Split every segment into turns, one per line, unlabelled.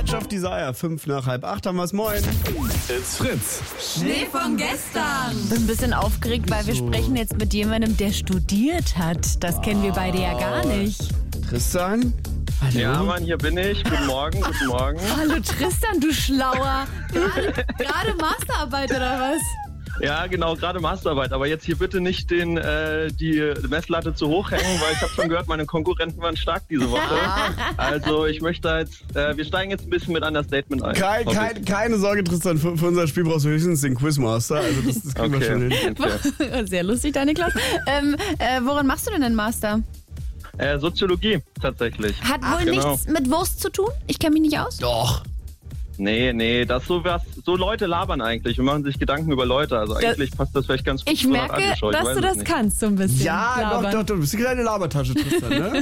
Edge of Desire, 7:05 haben wir's. Moin.
It's Fritz.
Schnee von gestern.
Bin ein bisschen aufgeregt, weil wir sprechen jetzt mit jemandem, der studiert hat. Das kennen wir beide ja gar nicht.
Tristan? Hallo?
Ja, Mann, hier bin ich. Guten Morgen, guten Morgen.
Hallo Tristan, du Schlauer. Gerade Masterarbeit oder was?
Ja, genau, gerade Masterarbeit. Aber jetzt hier bitte nicht die Messlatte zu hoch hängen, weil ich habe schon gehört, meine Konkurrenten waren stark diese Woche. Also ich möchte jetzt, wir steigen jetzt ein bisschen mit Understatement ein.
Keine Sorge, Tristan, für unser Spiel brauchst du höchstens den Quizmaster. Also das kriegen wir schon hin.
Okay.
Sehr lustig, deine Klasse. Woran machst du denn den Master?
Soziologie, tatsächlich.
Hat wohl nichts mit Wurst zu tun? Ich kenne mich nicht aus.
Doch.
Nee, das so Leute labern eigentlich und machen sich Gedanken über Leute. Also eigentlich passt das vielleicht ganz gut
Ich
zu
merke,
Radioshow.
dass du das kannst, so ein bisschen.
Ja,
labern.
doch, du bist eine kleine Labertasche, Tristan, ne?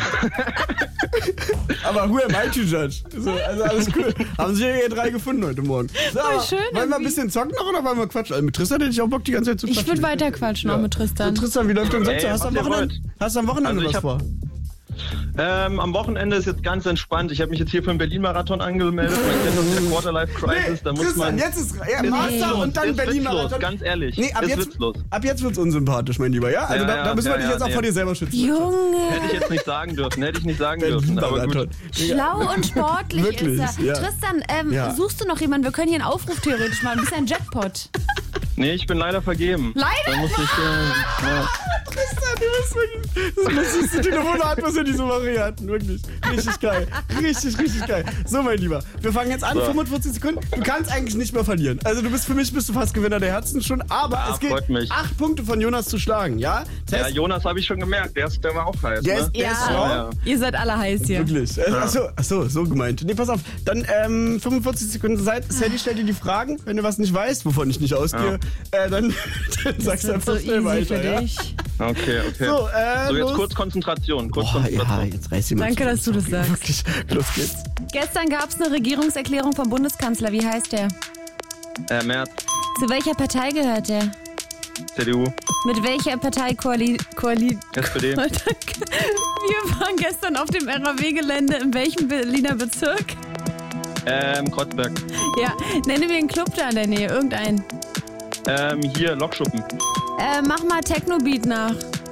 Aber who am I to judge? So, also alles cool. Haben sich hier 3 gefunden heute Morgen. So,
Voll schön,
wollen wir ein bisschen zocken noch oder wollen wir quatschen? Also mit Tristan hätte ich auch Bock, die ganze Zeit zu quatschen.
Ich würde weiter quatschen, auch mit Tristan.
So, Tristan, wie läuft denn sonst?
Ey,
Hast du am
was ihr
Wochenende
wollt.
was vor?
Am Wochenende ist jetzt ganz entspannt. Ich habe mich jetzt hier für den Berlin-Marathon angemeldet. Man kennt das der Quarter-Life-Crisis. Da muss
Tristan,
man...
jetzt ist Master und dann Berlin-Marathon.
Ganz ehrlich.
Nee, ab jetzt wird's unsympathisch, mein Lieber, ja? Also da müssen wir dich jetzt auch vor dir selber schützen.
Junge.
Hätte ich jetzt nicht sagen dürfen. Aber gut.
Schlau und sportlich
Wirklich,
ist er.
ja.
Tristan, suchst du noch jemanden? Wir können hier einen Aufruf theoretisch machen. Du bist ein Jackpot.
Nee, ich bin leider vergeben.
Leider?
Da muss ich... ja.
Tristan, du bist wirklich das lustigste Telefonat, was wir diese Woche hier hatten. Wirklich. Richtig geil. Richtig geil. So, mein Lieber, wir fangen jetzt an.
So.
45 Sekunden. Du kannst eigentlich nicht mehr verlieren. Also für mich bist du fast Gewinner der Herzen schon. Aber es geht
freut mich.
8 Punkte von Jonas zu schlagen, ja? Das
Ja,
heißt,
Jonas habe ich schon gemerkt. Der war auch heiß.
der
Ne?
ist
Ja.
schlau.
Ja.
Ihr seid alle heiß hier.
Wirklich. Achso, so gemeint. Nee, pass auf. Dann 45 Sekunden Zeit. Sadie stellt dir die Fragen. Wenn du was nicht weißt, wovon ich nicht ausgehe, dann sagst du einfach
so
schnell
easy
weiter.
für
Ja?
dich.
Okay.
So,
So, jetzt
los.
kurz Konzentration.
Jetzt reiß sie mal.
Danke, dass du das sagst.
Wirklich. Los geht's.
Gestern gab es eine Regierungserklärung vom Bundeskanzler. Wie heißt der?
März,
Zu welcher Partei gehört der?
CDU,
Mit welcher Partei
SPD,
Wir waren gestern auf dem RAW-Gelände. In welchem Berliner Bezirk?
Kreuzberg.
Ja, nenne mir einen Club da in der Nähe. Irgendeinen.
Hier, Lokschuppen.
Mach mal Techno-Beat nach.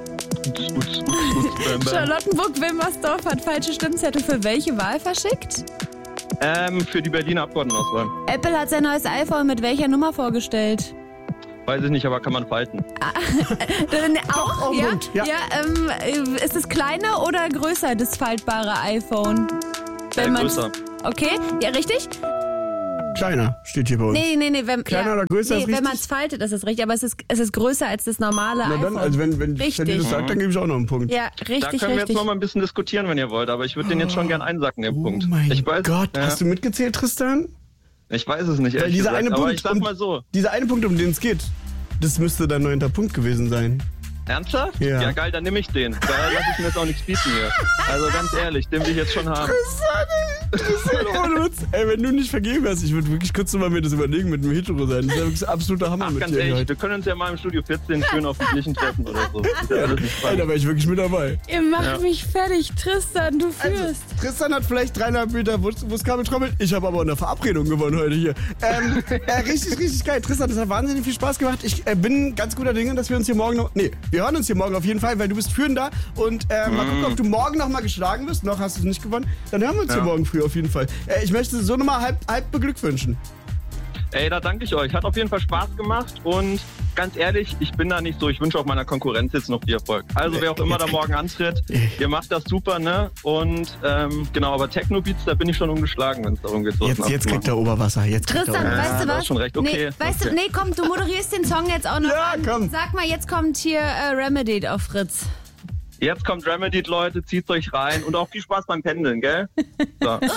Charlottenburg-Wilmersdorf hat falsche Stimmzettel für welche Wahl verschickt?
Für die Berliner Abgeordnetenauswahl.
Apple hat sein neues iPhone mit welcher Nummer vorgestellt?
Weiß ich nicht, aber kann man falten.
Auch
ja?
gut, ja.
Ist es kleiner oder größer, das faltbare iPhone?
Größer.
Okay, ja, richtig?
Kleiner steht hier bei uns.
Nee.
Kleiner oder größer ist
wenn
richtig?
man es faltet, ist es richtig. Aber es ist größer als das normale
Na
iPhone.
dann, also wenn
Richtig.
das sagt, dann gebe ich auch noch einen Punkt.
Ja,
Da
richtig,
können wir jetzt
richtig.
noch mal ein bisschen diskutieren, wenn ihr wollt, aber ich würde den jetzt schon gern einsacken, den Punkt.
Oh mein
Ich weiß,
Gott,
ja,
hast du mitgezählt, Tristan?
ich weiß es nicht,
Weil
ehrlich
dieser
gesagt,
eine
aber
Punkt,
ich sag mal so.
Dieser eine Punkt, um den es geht, das müsste dein 9. Punkt gewesen sein.
Ernsthaft?
Ja.
Ja, geil, dann nehme ich den. Da lasse ich mir jetzt auch nichts bieten hier. Also ganz ehrlich, den will ich jetzt schon haben.
Tristan, ohne Witz. Ey, wenn du nicht vergeben hast, ich würde wirklich kurz mal mir das überlegen mit dem Hetero sein. Das ist ja wirklich ein absoluter Hammer
Ach,
mit
ganz
dir
ehrlich,
heute.
wir können uns ja mal im Studio 14 schön auf die Bierchen treffen oder so. Ist ja alles nicht
Ey,
spannend.
da wäre ich wirklich mit dabei.
Ihr macht
Ja.
mich fertig, Tristan, du führst.
Also, Tristan hat vielleicht 3,5 Meter Wurstkabel trommelt. Ich habe aber eine Verabredung gewonnen heute hier. Richtig geil. Tristan, das hat wahnsinnig viel Spaß gemacht. Ich bin ganz guter Dinge, dass wir uns hier morgen noch... Nee, wir hören uns hier morgen auf jeden Fall, weil du bist führender. Und mal gucken, ob du morgen noch mal geschlagen wirst. Noch hast du es nicht gewonnen. Dann hören wir uns hier morgen früh auf jeden Fall. Ich möchte so nochmal halb beglückwünschen.
Ey, da danke ich euch. Hat auf jeden Fall Spaß gemacht und ganz ehrlich, ich bin da nicht so. Ich wünsche auch meiner Konkurrenz jetzt noch viel Erfolg. Also wer auch immer da morgen antritt, ihr macht das super, ne? Und genau, aber Techno-Beats, da bin ich schon ungeschlagen, wenn es darum geht. So
Jetzt kriegt er Oberwasser.
Tristan, weißt du
du
was?
hast schon recht. Okay,
Nee, komm, du moderierst den Song jetzt auch noch
Ja,
an.
komm.
Sag mal, jetzt kommt hier Remedy auf Fritz.
Jetzt kommt Remedy, Leute, zieht's euch rein und auch viel Spaß beim Pendeln, gell? So.